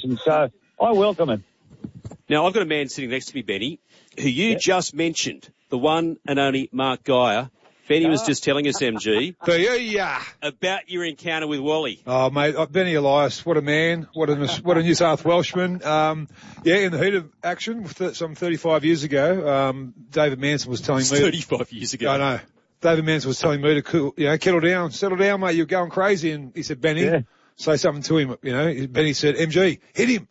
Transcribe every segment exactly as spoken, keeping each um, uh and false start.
season. So I welcome it. Now, I've got a man sitting next to me, Benny, who you yep. just mentioned, the one and only Mark Geyer. Benny was just telling us, M G, yeah. about your encounter with Wally. Oh, mate, uh, Benny Elias, what a man, what a what a New South Welshman. Um, yeah, in the heat of action, with some thirty-five years ago, um, David Manson was telling me... thirty-five years ago. I know. David Manson was telling me to, cool, you know, kettle down, settle down, mate, you're going crazy. And he said, Benny, yeah. say something to him, you know. Benny said, M G, hit him.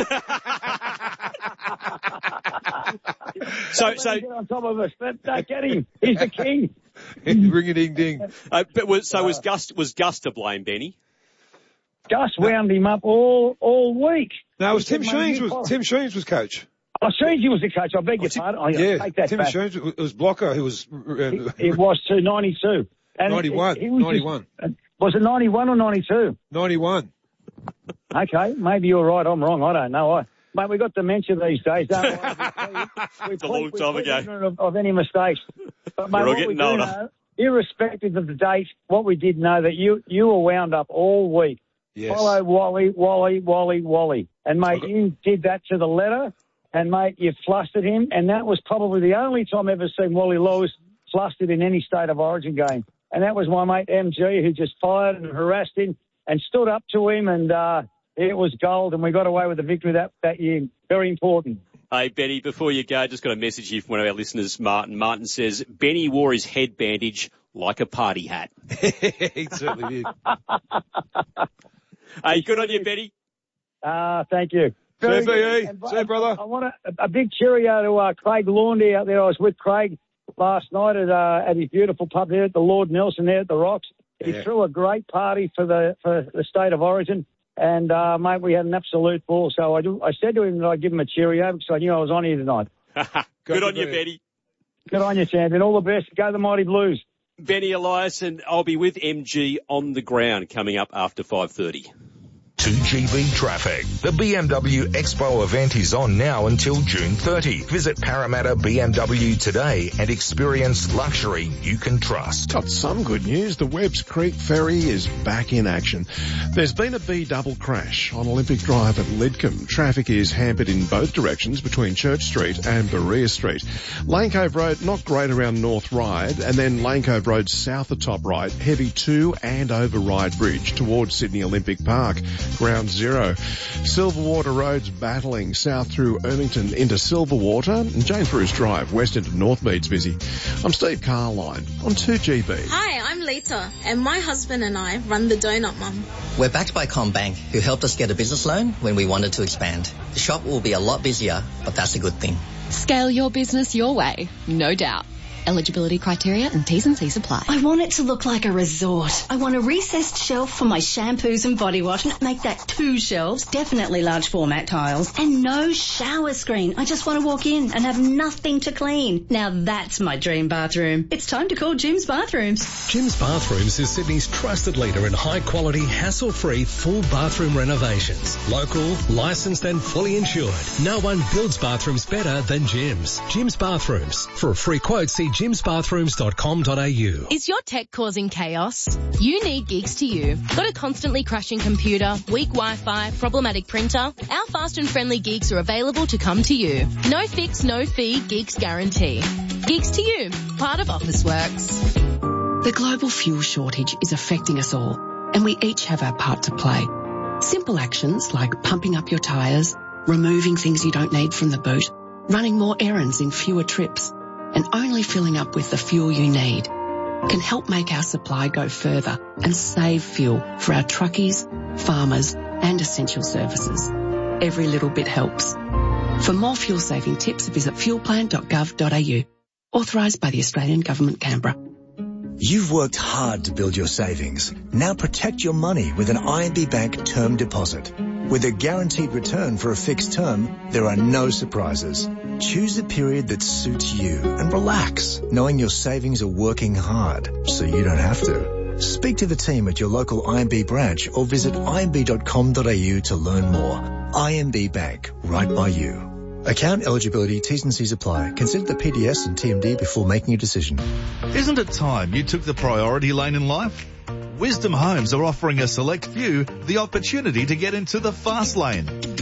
so, so... Get on top of us, but don't get him. He's the king. Ring a ding ding. Uh, but was, so was Gus was Gus to blame, Benny? Gus wound him up all all week. No, it was Tim Sheens was Tim Sheens was coach. Oh, Sheens was the coach. I beg oh, your Tim, pardon. I yeah, take that Tim back. Sheens. It was Blocker who was. Uh, it, it was to ninety-two. And ninety-one. It, it was ninety-one. Just, was it ninety-one or ninety-two? ninety-one. Okay, maybe you're right. I'm wrong. I don't know. I. Mate, we got dementia these days, don't we? It's a long time ago. Of, of any mistakes. But, mate, We're all what getting we older. Know, irrespective of the date, what we did know that you you were wound up all week. Yes. Follow Wally, Wally, Wally, Wally. And, mate, you did that to the letter, and, mate, you flustered him, and that was probably the only time I've ever seen Wally Lewis flustered in any State of Origin game. And that was my mate M G who just fired and harassed him and stood up to him, and uh, it was gold, and we got away with the victory that, that year. Very important. Hey, Benny, before you go, just got a message here from one of our listeners, Martin. Martin says, Benny wore his head bandage like a party hat. He certainly did. Hey, good on you, Benny. Uh, thank you. See you, B E. And, See you, brother. I want a, a big cheerio to uh, Craig Laundy out there. I was with Craig last night at uh, at his beautiful pub there at the Lord Nelson there at the Rocks. He Yeah. threw a great party for the for the State of Origin. And, uh, mate, we had an absolute ball. So I, do, I said to him that I'd give him a cheerio because I knew I was on here tonight. Good on you, Benny. Good on you, champion. All the best. Go the Mighty Blues. Benny Elias, and I'll be with M G on the ground coming up after five thirty. two G B traffic. The B M W Expo event is on now until June thirtieth. Visit Parramatta B M W today and experience luxury you can trust. Got some good news. The Webbs Creek Ferry is back in action. There's been a B-double crash on Olympic Drive at Lidcombe. Traffic is hampered in both directions between Church Street and Berea Street. Lane Cove Road, not great around North Ryde, and then Lane Cove Road south of Top Ryde, heavy to and over Ryde Bridge towards Sydney Olympic Park. Ground zero. Silverwater Road's battling south through Ermington into Silverwater, and James Bruce Drive west into Northmead's busy. I'm Steve Carline on two G B. Hi, I'm Lita, and my husband and I run the Donut Mum. We're backed by CommBank, who helped us get a business loan when we wanted to expand. The shop will be a lot busier, but that's a good thing. Scale your business your way, no doubt. Eligibility criteria and T's and C's apply. I want it to look like a resort. I want a recessed shelf for my shampoos and body wash. Make that two shelves, definitely large format tiles. And no shower screen. I just want to walk in and have nothing to clean. Now that's my dream bathroom. It's time to call Jim's Bathrooms. Jim's Bathrooms is Sydney's trusted leader in high-quality, hassle-free, full bathroom renovations. Local, licensed and fully insured. No one builds bathrooms better than Jim's. Jim's Bathrooms. For a free quote, see jims bathrooms dot com dot a u. Is your tech causing chaos? You need Geeks to You. Got a constantly crashing computer, weak Wi-Fi, problematic printer? Our fast and friendly Geeks are available to come to you. No fix, no fee, Geeks guarantee. Geeks to You, part of Officeworks. The global fuel shortage is affecting us all, and we each have our part to play. Simple actions like pumping up your tyres, removing things you don't need from the boot, running more errands in fewer trips, and only filling up with the fuel you need can help make our supply go further and save fuel for our truckies, farmers and essential services. Every little bit helps. For more fuel-saving tips, visit fuel plan dot gov dot a u. Authorised by the Australian Government, Canberra. You've worked hard to build your savings. Now protect your money with an I M B Bank term deposit. With a guaranteed return for a fixed term, there are no surprises. Choose a period that suits you and relax, knowing your savings are working hard, so you don't have to. Speak to the team at your local I M B branch or visit i m b dot com dot a u to learn more. I M B Bank, right by you. Account eligibility, T's and C's apply. Consider the P D S and T M D before making a decision. Isn't it time you took the priority lane in life? Wisdom Homes are offering a select few the opportunity to get into the fast lane.